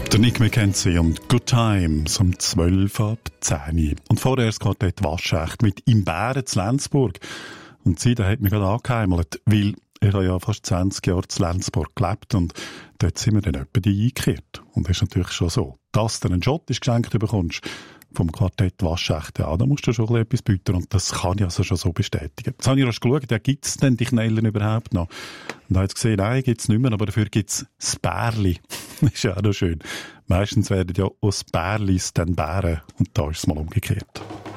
Der Nick McKenzie und Good Times um 12 ab 10 Uhr. Und vorher das Quartett Waschecht mit «Im Bären» zu Lenzburg. Und sie, der hat mich gerade angeheimelt, weil ich habe ja fast 20 Jahre zu Lenzburg gelebt und dort sind wir dann etwa eingekehrt. Und das ist natürlich schon so, dass du einen schottisch geschenkt bekommst vom Quartett Waschecht, ja, da musst du schon etwas bieten und das kann ich also schon so bestätigen. Jetzt habe ich erst geschaut, ja, gibt es denn die Knellen überhaupt noch? Und habe jetzt gesehen, nein, gibt es nicht mehr, aber dafür gibt es das Bärli. Das ist ja auch noch schön. Meistens werden ja aus Bärlis dann Bären und da ist es mal umgekehrt.